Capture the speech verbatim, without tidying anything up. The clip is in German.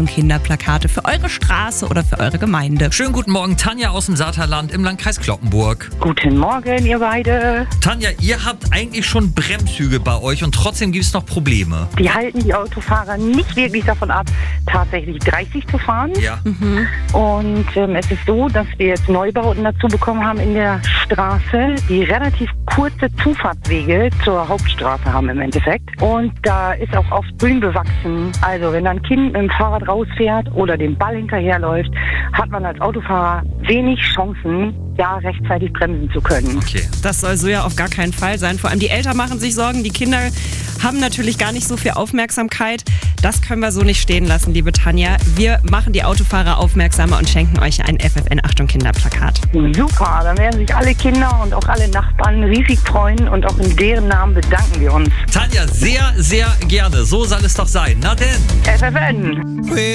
Achtung Kinderplakate für eure Straße oder für eure Gemeinde. Schönen guten Morgen, Tanja aus dem Saterland im Landkreis Cloppenburg. Guten Morgen, ihr beide. Tanja, ihr habt eigentlich schon Bremshügel bei euch und trotzdem gibt es noch Probleme. Die halten die Autofahrer nicht wirklich davon ab, tatsächlich dreißig zu fahren. Ja. Mhm. Und ähm, es ist so, dass wir jetzt Neubauten dazu bekommen haben in der Straße, die relativ kurze Zufahrtswege zur Hauptstraße haben im Endeffekt. Und da ist auch oft grün bewachsen. Also wenn ein Kind mit dem Fahrrad rausfährt oder dem Ball hinterherläuft, hat man als Autofahrer wenig Chancen, da rechtzeitig bremsen zu können. Okay. Das soll so ja auf gar keinen Fall sein. Vor allem die Eltern machen sich Sorgen, die Kinder haben natürlich gar nicht so viel Aufmerksamkeit. Das können wir so nicht stehen lassen, liebe Tanja. Wir machen die Autofahrer aufmerksamer und schenken euch ein F F N Achtung Kinderplakat. Super, dann werden sich alle Kinder und auch alle Nachbarn riesig freuen und auch in deren Namen bedanken wir uns. Tanja, sehr, sehr gerne. So soll es doch sein. Na denn. F F N!